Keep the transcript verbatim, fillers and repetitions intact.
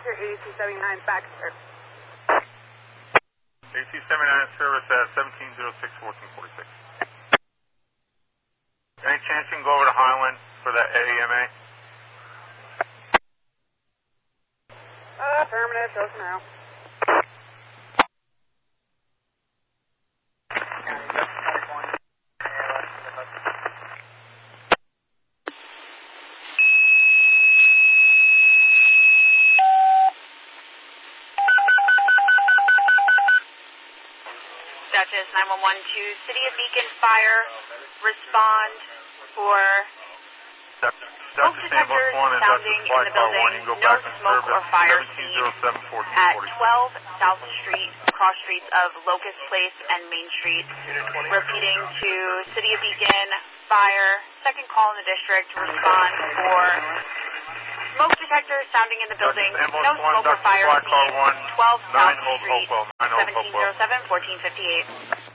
your eighty-two seventy-nine back service. eighty-two seventy-nine service at seventeen oh six, fourteen forty-six. Any chance you can go over to Highland for that A M A? Uh, affirmative, goes now. Duchess nine one one to City of Beacon Fire. Respond for smoke detectors sounding in the building. No smoke or fire seen at twelve South Street, cross streets of Locust Place and Main Street. Repeating to City of Beacon Fire. Second call in the district. Respond for smoke detectors sounding in the building. No smoke or fire seen. twelve South Street, seventeen oh seven, fourteen fifty-eight.